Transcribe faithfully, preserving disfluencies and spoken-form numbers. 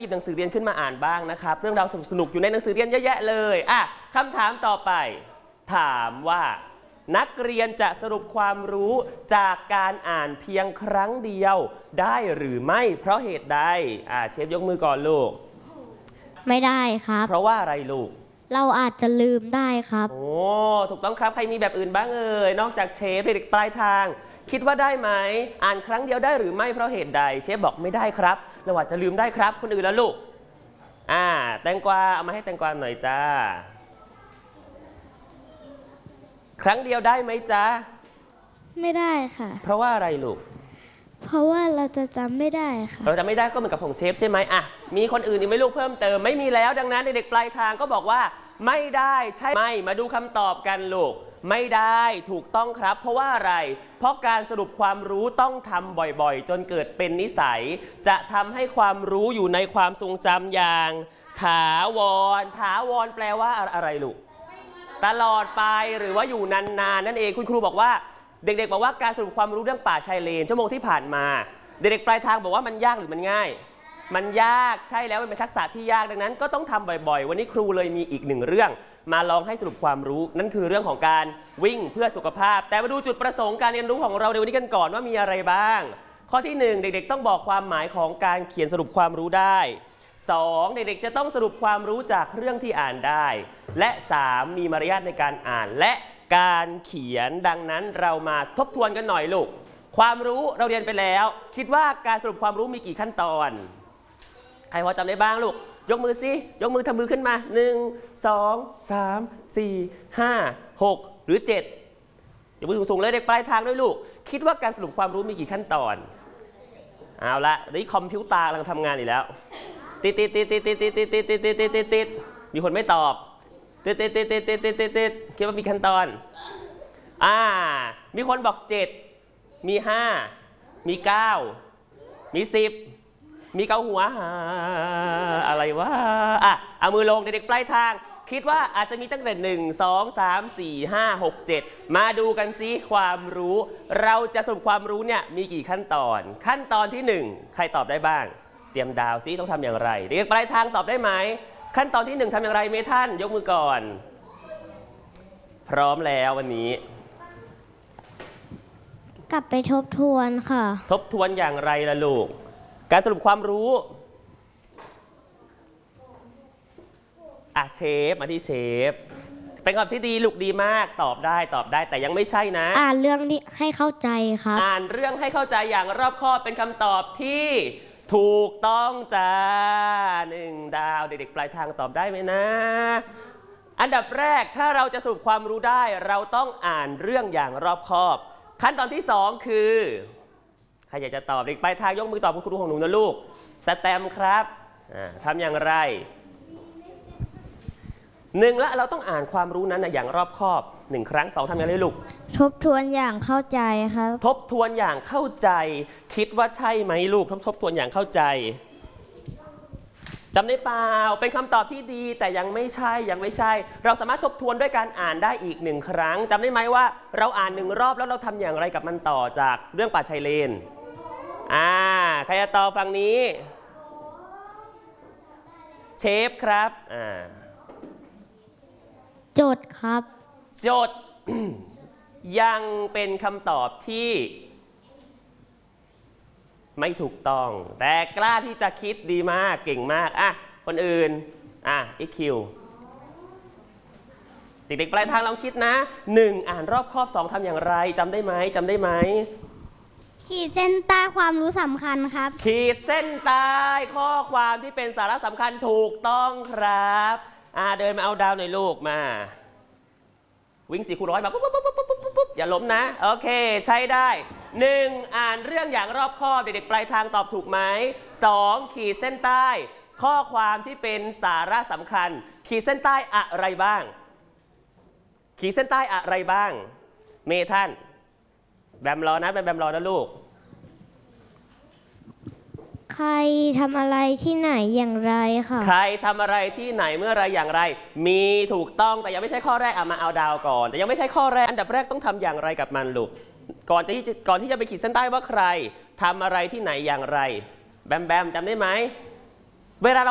หยิบหนังสือเรียนขึ้นมาอ่านบ้างนะครับเรื่องราวสนุกๆอยู่ในหนังสือเรียนเยอะแยะเลยอ่ะคำถามต่อไปถามว่านักเรียนจะสรุปความรู้จากการอ่านเพียงครั้งเดียวได้หรือไม่เพราะเหตุใดอ่ะเชฟยกมือก่อนลูกไม่ได้ครับเพราะว่าอะไรลูกเราอาจจะลืมได้ครับโอ้ถูกต้องครับใครมีแบบอื่นบ้างเอ่ยนอกจากเชฟเด็กปลายทางคิดว่าได้ไหมอ่านครั้งเดียวได้หรือไม่เพราะเหตุใดเชฟบอกไม่ได้ครับเราอาจจะลืมได้ครับคนอื่นแล้วลูกอ่าแตงกวาเอามาให้แตงกวาหน่อยจ้าครั้งเดียวได้ไหมจ๊ะไม่ได้ค่ะเพราะว่าอะไรลูกเพราะว่าเราจะจำไม่ได้ค่ะเราจะไม่ได้ก็เหมือนกับของเชฟใช่ไหมอ่ะมีคนอื่นอีกไหมลูกเพิ่มเติมไม่มีแล้วดังนั้นเด็กๆปลายทางก็บอกว่าไม่ได้ใช่ไหมมาดูคำตอบกันลูกไม่ได้ถูกต้องครับเพราะว่าอะไรเพราะการสรุปความรู้ต้องทำบ่อยๆจนเกิดเป็นนิสัยจะทำให้ความรู้อยู่ในความทรงจำอย่างถาวรถาวรแปลว่าอะไรลูกตลอดไปหรือว่าอยู่นานๆนั่นเองคุณครูบอกว่าเด็กๆบอกว่าการสรุปความรู้เรื่องป่าชายเลนชั่วโมงที่ผ่านมาเด็กๆปลายทางบอกว่ามันยากหรือมันง่ายมันยากใช่แล้วมันเป็นทักษะที่ยากดังนั้นก็ต้องทำบ่อยๆวันนี้ครูเลยมีอีกหนึ่งเรื่องมาลองให้สรุปความรู้นั่นคือเรื่องของการวิ่งเพื่อสุขภาพแต่มาดูจุดประสงค์การเรียนรู้ของเราในวันนี้กันก่อนว่ามีอะไรบ้างข้อที่หนึ่งเด็กๆต้องบอกความหมายของการเขียนสรุปความรู้ได้สองเด็กๆจะต้องสรุปความรู้จากเรื่องที่อ่านได้และสามมีมารยาทในการอ่านและการเขียนดังนั้นเรามาทบทวนกันหน่อยลูกความรู้เราเรียนไปแล้วคิดว่าการสรุปความรู้มีกี่ขั้นตอนใครพอจำได้บ้างลูกยกมือสิยกมือทำมือขึ้นมาหนึ่ง สอง สาม สี่ ห้า หกหรือเจ็ดยกมือสูงๆเลยเด็กปลายทางด้วยลูกคิดว่าการสรุปความรู้มีกี่ขั้นตอนเอาละนี่คอมพิวเตอร์กำลังทำงานอยู่แล้วติดติดติดติดติดติดติดติดติดติดติดติดติดมีคนไม่ตอบติดติดติดติดติดติดติดติดคิดว่ามีขั้นตอนอ่ามีคนบอกเจ็ดมีห้ามีเก้ามีสิบมีเกาหัวอะไรวะอ่ะเอามือลงเด็กๆปลายทางคิดว่าอาจจะมีตั้งแต่หนึ่ง สอง สาม สี่ ห้า หก เจ็ดมาดูกันซิความรู้เราจะสรุปความรู้เนี่ยมีกี่ขั้นตอนขั้นตอนที่หนึ่งใครตอบได้บ้างเตรียมดาวซิต้องทำอย่างไรเด็กๆปลายทางตอบได้ไหมขั้นตอนที่หนึ่งทำอย่างไรเมท่านยกมือก่อนพร้อมแล้ววันนี้กลับไปทบทวนค่ะทบทวนอย่างไรล่ะลูกการสรุปความรู้อ่ะเชฟมาที่เชฟเป็นคำที่ดีลูกดีมากตอบได้ตอบได้แต่ยังไม่ใช่นะอ่านเรื่องนี้ให้เข้าใจครับอ่านเรื่องให้เข้าใจอย่างรอบคอบเป็นคำตอบที่ถูกต้องจ้าหนึ่งดาวเด็กๆปลายทางตอบได้ไหมนะอันดับแรกถ้าเราจะสรุปความรู้ได้เราต้องอ่านเรื่องอย่างรอบคอบขั้นตอนที่สองคือใครอยากจะตอบเด็กปลายทางยกมือตอบคุณครูของหนูนะลูกสแตมป์ครับทำอย่างไรหนึ่งละเราต้องอ่านความรู้นั้นนะอย่างรอบคอบหนึ่งครั้งสองทำอย่างไรลูกทบทวนอย่างเข้าใจครับทบทวนอย่างเข้าใจคิดว่าใช่ไหมลูกทบทบทวนอย่างเข้าใจจำได้เปล่าเป็นคำตอบที่ดีแต่ยังไม่ใช่ยังไม่ใช่เราสามารถทบทวนด้วยการอ่านได้อีกหนึ่งครั้งจำได้ไหมว่าเราอ่านหนึ่งรอบแล้วเราทำอย่างไรกับมันต่อจากเรื่องป่าชายเลนอ่าใครจะตอบฝั่งนี้เชฟครับอ่าจดครับจด ยังเป็นคำตอบที่ไม่ถูกต้องแต่กล้าที่จะคิดดีมากเก่งมากอ่ะคนอื่นอ่ะอีคิวเด็กๆปลายทางลองคิดนะหนึ่งอ่านรอบคอบสองทำอย่างไรจำได้ไหมจำได้ไหมขีดเส้นใต้ความรู้สำคัญครับขีดเส้นใต้ข้อความที่เป็นสาระสำคัญถูกต้องครับอ่าเดินมาเอาดาวหน่อยลูกมาวิ่งสี่คูณร้อยมาปุ๊บปุ๊บปุ๊บปุ๊บปุ๊บปุ๊บอย่าล้มนะโอเคใช้ได้หนึ่งอ่านเรื่องอย่างรอบคอบเด็กๆปลายทางตอบถูกไหมสองขีดเส้นใต้ข้อความที่เป็นสาระสำคัญขีดเส้นใต้อะไรบ้างขีดเส้นใต้อะไรบ้างเมท่านแบมรอนะแบมแบมรอนะลูกใครทำอะไรที่ไหนอย่างไรค่ะใครทำอะไรที่ไหนเมื่อไรอย่างไรมีถูกต้องแต่ยังไม่ใช่ข้อแรกอ่ะมาเอาดาวก่อนแต่ยังไม่ใช่ข้อแรกอันดับแรกต้องทำอย่างไรกับมันลูกก่อนที่ก่อนที่จะไปขีดเส้นใต้ว่าใครทำอะไรที่ไหนอย่างไรแบมแบมจำได้ไหมเวลาเรา